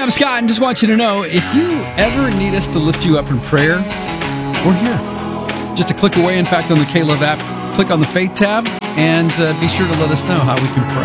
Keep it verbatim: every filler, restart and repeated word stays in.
I'm Scott, and just want you to know, if you ever need us to lift you up in prayer, we're here. Just a click away. In fact, on the K-Love app, click on the Faith tab, and uh, be sure to let us know how we can pray.